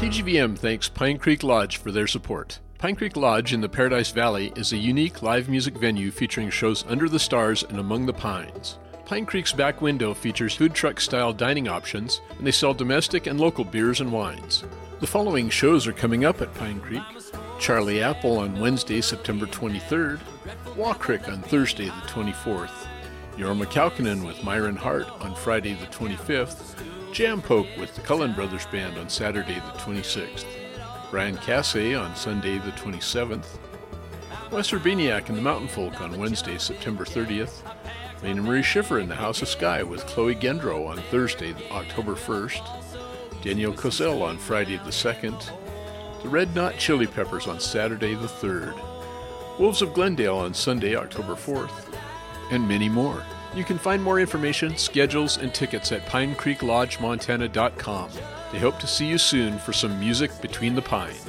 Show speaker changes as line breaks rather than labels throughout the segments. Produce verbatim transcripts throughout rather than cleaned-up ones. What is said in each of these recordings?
K G V M thanks Pine Creek Lodge for their support. Pine Creek Lodge in the Paradise Valley is a unique live music venue featuring shows under the stars and among the pines. Pine Creek's back window features food truck-style dining options, and they sell domestic and local beers and wines. The following shows are coming up at Pine Creek: Charlie Apple on Wednesday, September twenty-third, Waucrick on Thursday the twenty-fourth, Jorma Kaukonen with Myron Hart on Friday the twenty-fifth, Jam Poke with the Cullen Brothers Band on Saturday the twenty-sixth, Brian Cassay on Sunday the twenty-seventh, Wes Urbaniak and the Mountain Folk on Wednesday, September thirtieth, Lena Marie Schiffer in the House of Sky with Chloe Gendro on Thursday, October first, Daniel Cosell on Friday the second, the Red Knot Chili Peppers on Saturday the third, Wolves of Glendale on Sunday, October fourth, and many more. You can find more information, schedules, and tickets at pine creek lodge montana dot com. They hope to see you soon for some music between the pines.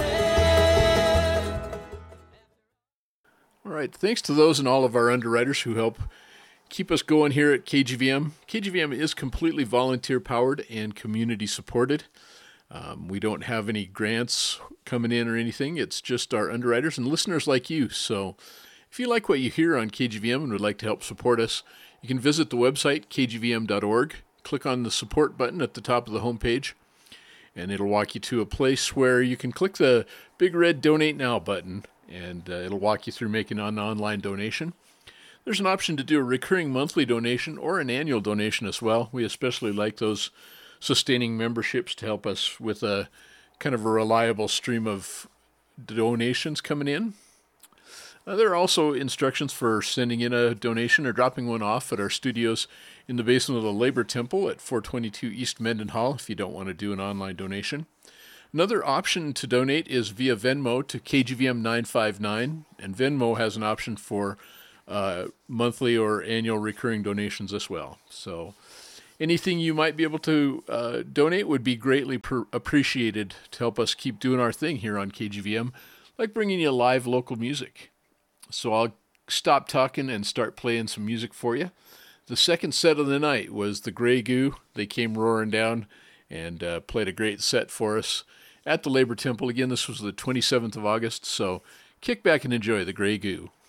All right, thanks to those and all of our underwriters who help keep us going here at K G V M. K G V M is completely volunteer-powered and community-supported. Um, we don't have any grants coming in or anything. It's just our underwriters and listeners like you. So if you like what you hear on K G V M and would like to help support us, you can visit the website, k g v m dot org. Click on the support button at the top of the homepage, and it'll walk you to a place where you can click the big red Donate Now button, and uh, it'll walk you through making an online donation. There's an option to do a recurring monthly donation or an annual donation as well. We especially like those sustaining memberships to help us with a kind of a reliable stream of donations coming in. Uh, there are also instructions for sending in a donation or dropping one off at our studios in the basement of the Labor Temple at four twenty-two East Mendenhall if you don't want to do an online donation. Another option to donate is via Venmo to K G V M nine five nine, and Venmo has an option for uh, monthly or annual recurring donations as well. So anything you might be able to uh, donate would be greatly per- appreciated to help us keep doing our thing here on K G V M, like bringing you live local music. So I'll stop talking and start playing some music for you. The second set of the night was the Grey Goo. They came roaring down and uh, played a great set for us at the Labor Temple. Again, this was the twenty-seventh of August, so kick back and enjoy the Grey Goo.